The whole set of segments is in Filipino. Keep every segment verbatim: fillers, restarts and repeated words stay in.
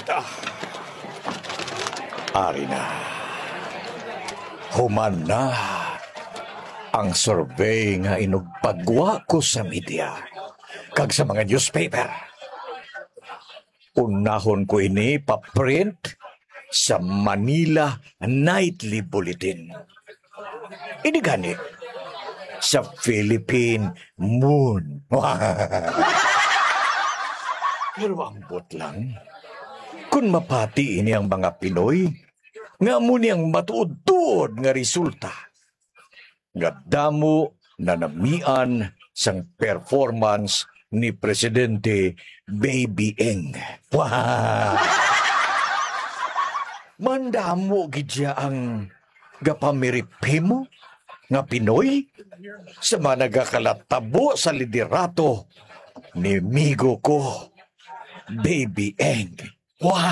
Ari na. Human na ang survey nga inugpagwa ko sa media kag sa mga newspaper. Unahon ko ini pa-print sa Manila Nightly Bulletin. Ini gani sa Philippine Moon. Pero ambot lang. Kung mapati ini ang mga Pinoy, nga mo niyang matuod-tuod nga resulta. Nga damo na namian sang performance ni Presidente Baby Eng. Wow! Mandamo gidya ang gapamiripimo nga Pinoy sa mga nagakalatabo sa liderato ni migo ko, Baby Eng. Wow!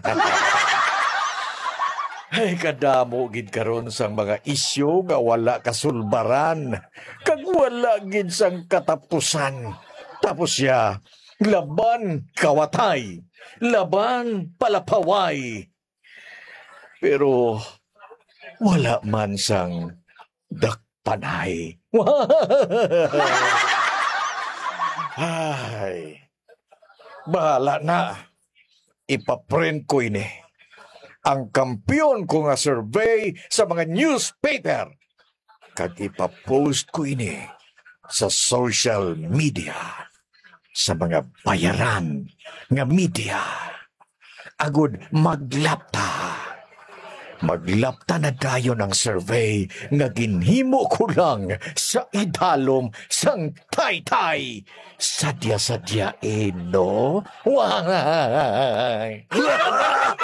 Ay, kadamo gid karon sang mga isyu nga wala kasulbaran, kag wala gid sang katapusan. Tapos siya, laban kawatay, laban palapaway. Pero wala man sang dakpanay. Ay, bahala na. Ipaprint ko ini ang kampiyon ko nga survey sa mga newspaper. Kag ipapost ko ini sa social media, sa mga bayaran nga media. Agud maglapta. Maglapta na dayon ang survey nga ginhimo ko lang sa idalom sang taytay. Sadya-sadyain, no? Wangay!